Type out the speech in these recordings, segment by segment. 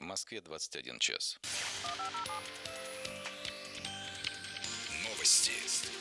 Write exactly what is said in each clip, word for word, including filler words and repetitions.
Москве двадцать один час. Новости.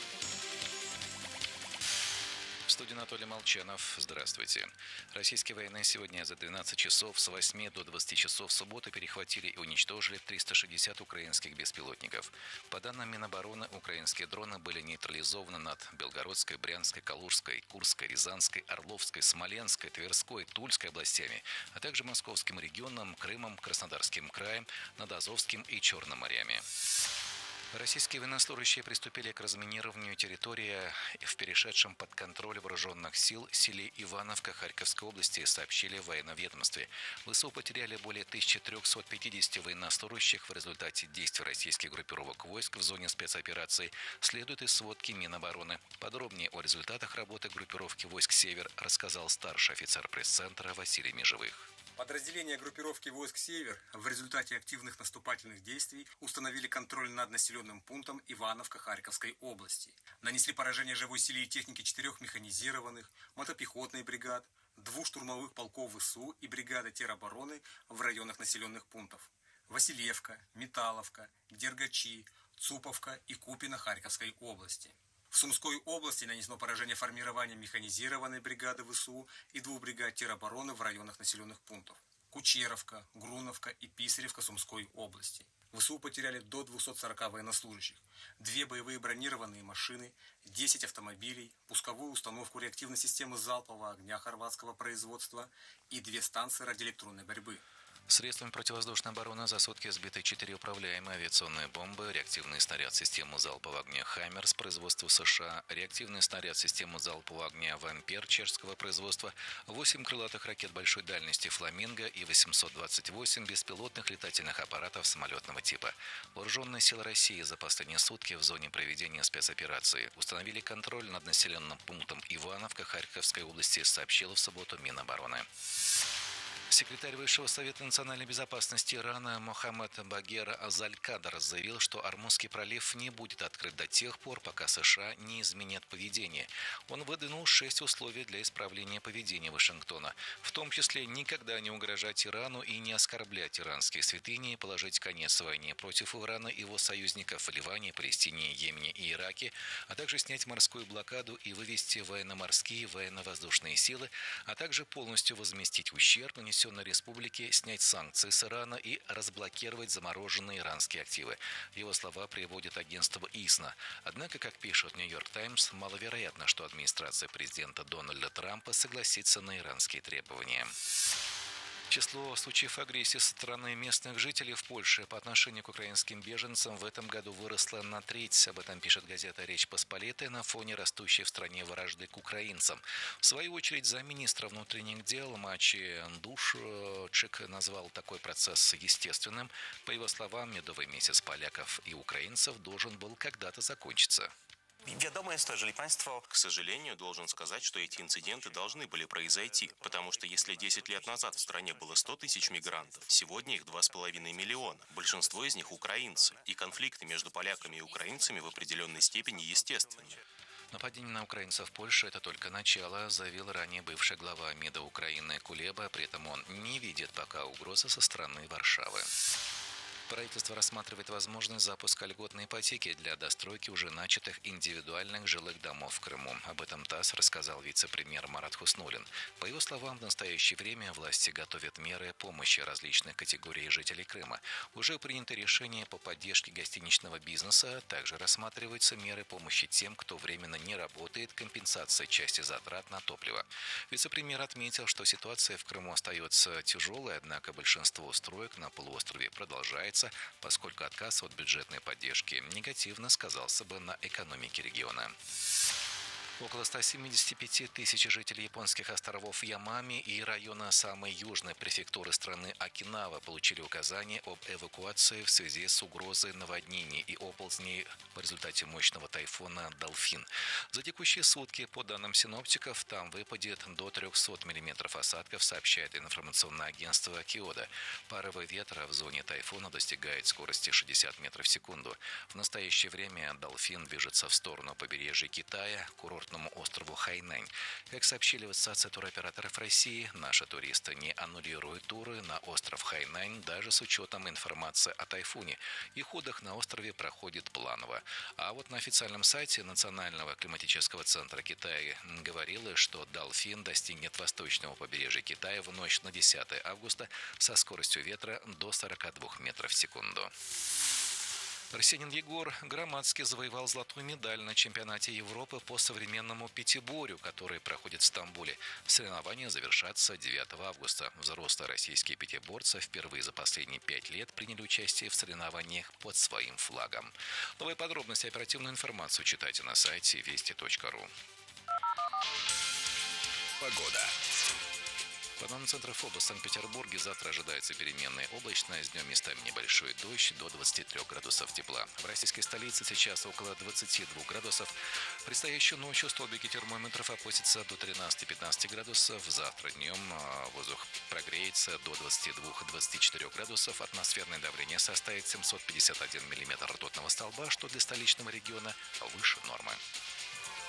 В студии Анатолий Молчанов. Здравствуйте. Российские военные сегодня за двенадцать часов с восьми до двадцати часов субботы перехватили и уничтожили триста шестьдесят украинских беспилотников. По данным Минобороны, украинские дроны были нейтрализованы над Белгородской, Брянской, Калужской, Курской, Рязанской, Орловской, Смоленской, Тверской, Тульской областями, а также Московским регионом, Крымом, Краснодарским краем, над Азовским и Черным морями. Российские военнослужащие приступили к разминированию территории в перешедшем под контроль вооруженных сил селе Ивановка Харьковской области, сообщили в военном ведомстве. ВСУ потеряли более тысячи трёхсот пятидесяти военнослужащих в результате действий российских группировок войск в зоне спецоперации, следует из сводки Минобороны. Подробнее о результатах работы группировки войск «Север» рассказал старший офицер пресс-центра Василий Межевых. Подразделения группировки войск «Север» в результате активных наступательных действий установили контроль над населенным пунктом Ивановка Харьковской области. Нанесли поражение живой силе и технике четырех механизированных, мотопехотных бригад, двух штурмовых полков ВСУ и бригады теробороны в районах населенных пунктов Василевка, Металловка, Дергачи, Цуповка и Купино Харьковской области. В Сумской области нанесено поражение формированием механизированной бригады ВСУ и двух бригад теробороны в районах населенных пунктов Кучеровка, Груновка и Писаревка Сумской области. ВСУ потеряли до двухсот сорока военнослужащих, две боевые бронированные машины, десять автомобилей, пусковую установку реактивной системы залпового огня хорватского производства и две станции радиоэлектронной борьбы. Средствами противовоздушной обороны за сутки сбиты четыре управляемые авиационные бомбы, реактивный снаряд системы залпового огня «Хаммер» с производства США, реактивный снаряд системы залпового огня «Вампер» чешского производства, восемь крылатых ракет большой дальности «Фламинго» и восемьсот двадцать восемь беспилотных летательных аппаратов самолетного типа. Вооруженные силы России за последние сутки в зоне проведения спецоперации установили контроль над населенным пунктом Ивановка Харьковской области, сообщила в субботу Минобороны. Секретарь Высшего совета национальной безопасности Ирана Мохаммед Багер Азаль-Кадр заявил, что Ормузский пролив не будет открыт до тех пор, пока США не изменят поведение. Он выдвинул шесть условий для исправления поведения Вашингтона, в том числе никогда не угрожать Ирану и не оскорблять иранские святыни, положить конец войне против Ирана и его союзников в Ливане, Палестине, Йемене и Ираке, а также снять морскую блокаду и вывести военно-морские и военно-воздушные силы, а также полностью возместить ущерб, нанесенный на республике, снять санкции с Ирана и разблокировать замороженные иранские активы. Его слова приводит агентство ИСНА. Однако, как пишет Нью-Йорк Таймс, маловероятно, что администрация президента Дональда Трампа согласится на иранские требования. Число случаев агрессии со стороны местных жителей в Польше по отношению к украинским беженцам в этом году выросло на треть. Об этом пишет газета «Речь Посполитая» на фоне растущей в стране вражды к украинцам. В свою очередь, замминистра внутренних дел Мачи Душчик назвал такой процесс естественным. По его словам, медовый месяц поляков и украинцев должен был когда-то закончиться. К сожалению, должен сказать, что эти инциденты должны были произойти, потому что если десять лет назад в стране было сто тысяч мигрантов, сегодня их два с половиной миллиона. Большинство из них украинцы, и конфликты между поляками и украинцами в определенной степени естественны. Нападение на украинцев в Польше – это только начало, заявил ранее бывший глава МИДа Украины Кулеба. При этом он не видит пока угрозы со стороны Варшавы. Правительство рассматривает возможность запуска льготной ипотеки для достройки уже начатых индивидуальных жилых домов в Крыму. Об этом ТАСС рассказал вице-премьер Марат Хуснуллин. По его словам, в настоящее время власти готовят меры помощи различных категорий жителей Крыма. Уже принято решение по поддержке гостиничного бизнеса. Также рассматриваются меры помощи тем, кто временно не работает, компенсация части затрат на топливо. Вице-премьер отметил, что ситуация в Крыму остается тяжелой, однако большинство строек на полуострове продолжается, поскольку отказ от бюджетной поддержки негативно сказался бы на экономике региона. Около ста семидесяти пяти тысяч жителей японских островов Ямами и района самой южной префектуры страны Окинава получили указания об эвакуации в связи с угрозой наводнений и оползней в результате мощного тайфуна «Долфин». За текущие сутки, по данным синоптиков, там выпадет до трехсот миллиметров осадков, сообщает информационное агентство Киода. Порывы ветра в зоне тайфуна достигают скорости шестьдесят метров в секунду. В настоящее время «Долфин» движется в сторону побережья Китая. Курорт курортному острову Хайнань. Как сообщили в Ассоциации туроператоров России, наши туристы не аннулируют туры на остров Хайнань даже с учетом информации о тайфуне. Их отдых на острове проходит планово. А вот на официальном сайте Национального климатического центра Китая говорилось, что Далфин достигнет восточного побережья Китая в ночь на десятое августа со скоростью ветра до сорока двух метров в секунду. Россиянин Егор Громадский завоевал золотую медаль на чемпионате Европы по современному пятиборью, который проходит в Стамбуле. Соревнования завершатся девятого августа. Взрослые российские пятиборцы впервые за последние пять лет приняли участие в соревнованиях под своим флагом. Новые подробности и оперативную информацию читайте на сайте вести точка ру. Погода. По данным центра ФОБОС в Санкт-Петербурге завтра ожидается переменная облачность, днем местами небольшой дождь до двадцати трёх градусов тепла. В российской столице сейчас около двадцати двух градусов. Предстоящей ночью столбики термометров опустятся до тринадцати-пятнадцати градусов. Завтра днем воздух прогреется до двадцати двух — двадцати четырёх градусов. Атмосферное давление составит семьсот пятьдесят один миллиметр ртутного столба, что для столичного региона выше нормы.